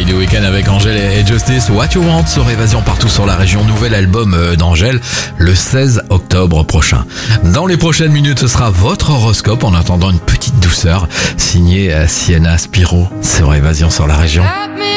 du week-end avec Angèle et Justice. What You Want sur Évasion partout sur la région. Nouvel album d'Angèle le 16 octobre prochain. Dans les prochaines minutes, ce sera votre horoscope en attendant une petite douceur. Signé Sienna Spiro sur Évasion sur la région.